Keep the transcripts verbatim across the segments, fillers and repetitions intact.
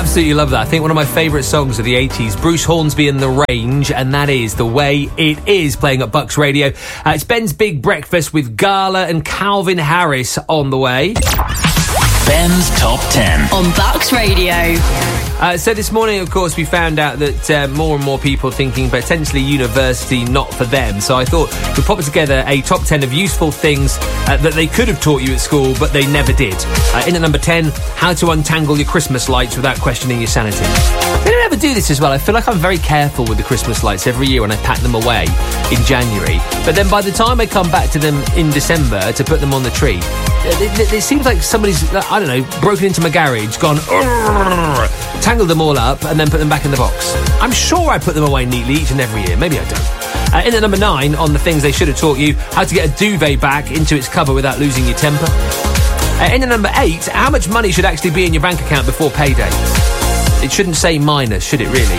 Absolutely love that. I think one of my favourite songs of the eighties, Bruce Hornsby and The Range, and that is The Way It Is, playing at Bucks Radio. Uh, it's Ben's Big Breakfast with Gala and Calvin Harris on the way. Ben's Top ten on Bucks Radio. Uh, so this morning, of course, we found out that uh, more and more people thinking potentially university not for them. So I thought we'd pop together a top ten of useful things uh, that they could have taught you at school, but they never did. Uh, in at number ten, how to untangle your Christmas lights without questioning your sanity. They don't ever do this as well. I feel like I'm very careful with the Christmas lights every year when I pack them away in January. But then by the time I come back to them in December to put them on the tree, it, it, it seems like somebody's, I don't know, broken into my garage, gone, tangled them all up, and then put them back in the box. I'm sure I put them away neatly each and every year. Maybe I don't. Uh, in at number nine, on the things they should have taught you, how to get a duvet back into its cover without losing your temper. Uh, in at number eight, how much money should actually be in your bank account before payday? It shouldn't say minus, should it really?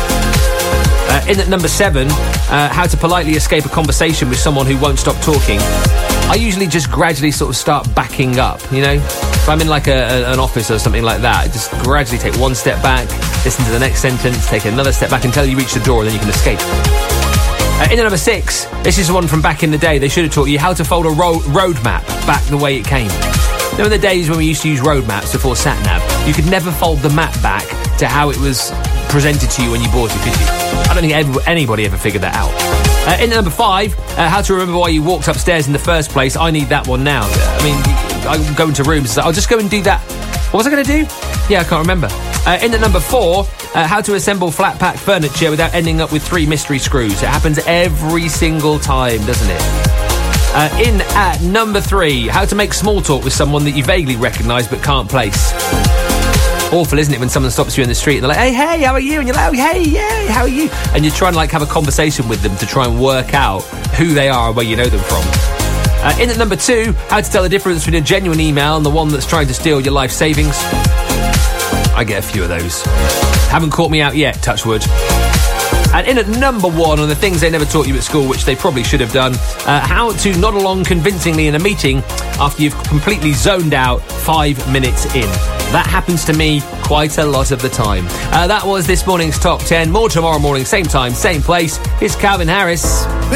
Uh, in at number seven, uh, how to politely escape a conversation with someone who won't stop talking. I usually just gradually sort of start backing up, you know? If I'm in like a, a, an office or something like that, just gradually take one step back, listen to the next sentence, take another step back until you reach the door, and then you can escape. Uh, in at number six, this is one from back in the day. They should have taught you how to fold a ro- road map back the way it came. You know, in the days when we used to use road maps before sat-nav, you could never fold the map back to how it was presented to you when you bought it, could you? I don't think ever, anybody ever figured that out. Uh, in number five, uh, how to remember why you walked upstairs in the first place. I need that one now. I mean, I go into rooms, I'll just go and do that. What was I going to do? Yeah, I can't remember. Uh, in at number four, uh, how to assemble flat-pack furniture without ending up with three mystery screws. It happens every single time, doesn't it? Uh, in at number three, how to make small talk with someone that you vaguely recognise but can't place. Awful, isn't it, when someone stops you in the street and they're like, hey, hey, how are you? And you're like, oh, hey, yeah, how are you? And you're trying to, like, have a conversation with them to try and work out who they are and where you know them from. Uh, in at number two, how to tell the difference between a genuine email and the one that's trying to steal your life savings. I get a few of those. Haven't caught me out yet, touch wood. And in at number one, on the things they never taught you at school, which they probably should have done, uh, how to nod along convincingly in a meeting after you've completely zoned out five minutes in. That happens to me quite a lot of the time. Uh, that was this morning's Top ten. More tomorrow morning, same time, same place. It's Calvin Harris.